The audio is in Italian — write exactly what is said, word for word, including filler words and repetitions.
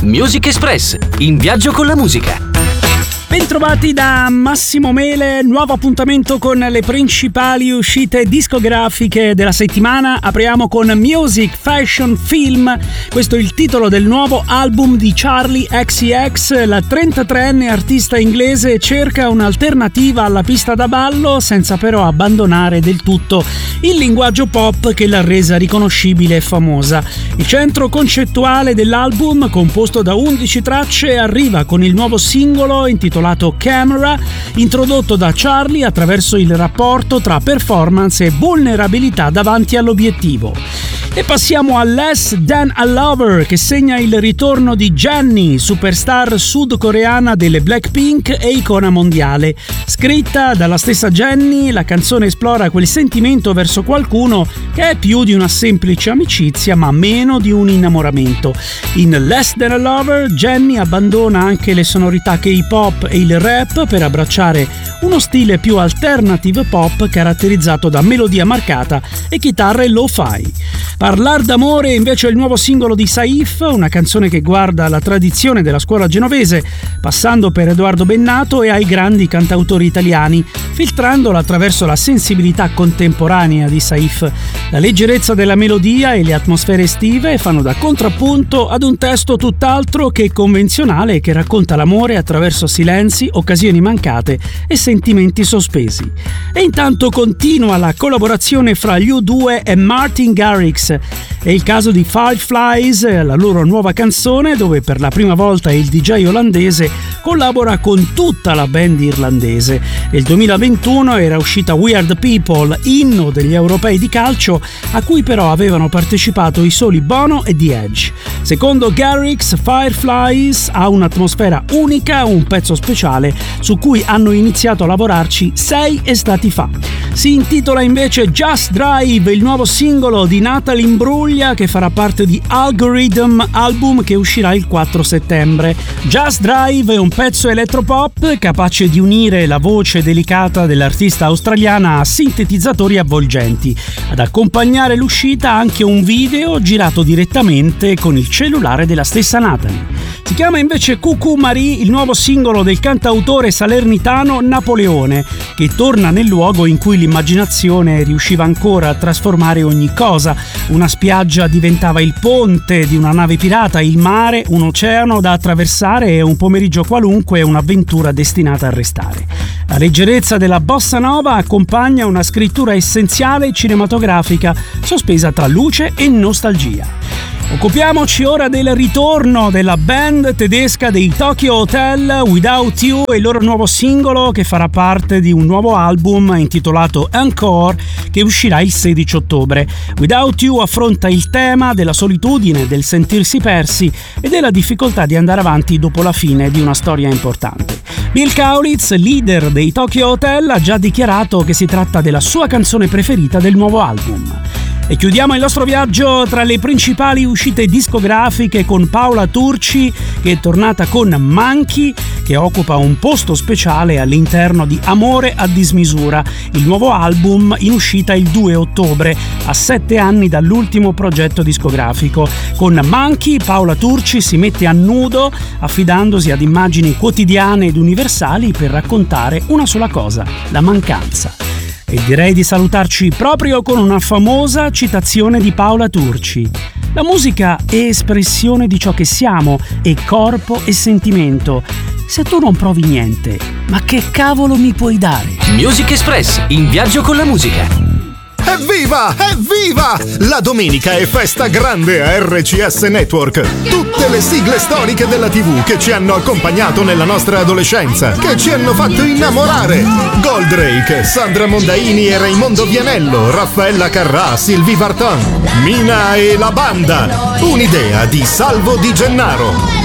Music Express, in viaggio con la musica. Bentrovati da Massimo Mele, nuovo appuntamento con le principali uscite discografiche della settimana. Apriamo con Music, Fashion, Film. Questo è il titolo del nuovo album di Charli X C X. La trentatreenne artista inglese cerca un'alternativa alla pista da ballo senza però abbandonare del tutto il linguaggio pop che l'ha resa riconoscibile e famosa. Il centro concettuale dell'album, composto da undici tracce, arriva con il nuovo singolo intitolato Camera, introdotto da Charli attraverso il rapporto tra performance e vulnerabilità davanti all'obiettivo. E passiamo a Less Than a Lover, che segna il ritorno di Jennie, superstar sudcoreana delle Blackpink e icona mondiale. Scritta dalla stessa Jennie, la canzone esplora quel sentimento verso qualcuno che è più di una semplice amicizia ma meno di un innamoramento. In Less Than a Lover, Jennie abbandona anche le sonorità K-pop e il rap per abbracciare uno stile più alternative pop caratterizzato da melodia marcata e chitarre lo-fi. Parlar d'amore invece è il nuovo singolo di Saif, una canzone che guarda la tradizione della scuola genovese, passando per Edoardo Bennato e ai grandi cantautori italiani, filtrandola attraverso la sensibilità contemporanea di Saif. La leggerezza della melodia e le atmosfere estive fanno da contrappunto ad un testo tutt'altro che convenzionale che racconta l'amore attraverso silenzi, occasioni mancate e sentimenti sospesi. E intanto continua la collaborazione fra gli U due e Martin Garrix. È il caso di Fireflies, la loro nuova canzone, dove per la prima volta il D J olandese collabora con tutta la band irlandese. Nel duemilaventuno era uscita Weird People, inno degli europei di calcio, a cui però avevano partecipato i soli Bono e The Edge. Secondo Garrix, Fireflies ha un'atmosfera unica, un pezzo speciale su cui hanno iniziato a lavorarci sei estati fa. Si intitola invece Just Drive, il nuovo singolo di Natalie Imbruglia che farà parte di Algorithm, album che uscirà il quattro settembre. Just Drive è un pezzo elettropop capace di unire la voce delicata dell'artista australiana a sintetizzatori avvolgenti. Ad accompagnare l'uscita anche un video girato direttamente con il cellulare della stessa Natalie. Si chiama invece Cucù Marie, il nuovo singolo del cantautore salernitano Napoleone, che torna nel luogo in cui l'immaginazione riusciva ancora a trasformare ogni cosa. Una spiaggia diventava il ponte di una nave pirata, il mare un oceano da attraversare e un pomeriggio qualunque un'avventura destinata a restare. La leggerezza della bossa nova accompagna una scrittura essenziale cinematografica, sospesa tra luce e nostalgia. Occupiamoci ora del ritorno della band tedesca dei Tokyo Hotel, Without You, e il loro nuovo singolo che farà parte di un nuovo album intitolato Encore che uscirà il sedici ottobre. Without You affronta il tema della solitudine, del sentirsi persi e della difficoltà di andare avanti dopo la fine di una storia importante. Bill Kaulitz, leader dei Tokyo Hotel, ha già dichiarato che si tratta della sua canzone preferita del nuovo album. E chiudiamo il nostro viaggio tra le principali uscite discografiche con Paola Turci, che è tornata con Monkey, che occupa un posto speciale all'interno di Amore a dismisura, il nuovo album in uscita il due ottobre, a sette anni dall'ultimo progetto discografico. Con Monkey, Paola Turci si mette a nudo, affidandosi ad immagini quotidiane ed universali per raccontare una sola cosa: la mancanza. E direi di salutarci proprio con una famosa citazione di Paola Turci. La musica è espressione di ciò che siamo, è corpo e sentimento. Se tu non provi niente, ma che cavolo mi puoi dare? Music Express, in viaggio con la musica. Evviva! Evviva! La domenica è festa grande a R C S Network. Tutte le sigle storiche della tivù che ci hanno accompagnato nella nostra adolescenza, che ci hanno fatto innamorare. Goldrake, Sandra Mondaini e Raimondo Vianello, Raffaella Carrà, Sylvie Vartan, Mina e la banda. Un'idea di Salvo Di Gennaro.